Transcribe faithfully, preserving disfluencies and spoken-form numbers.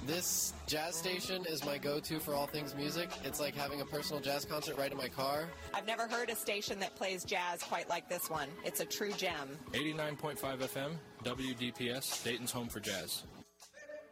This jazz station is my go-to for all things music. It's like having a personal jazz concert right in my car. I've never heard a station that plays jazz quite like this one. It's a true gem. eighty-nine point five F M, W D P S, Dayton's home for jazz.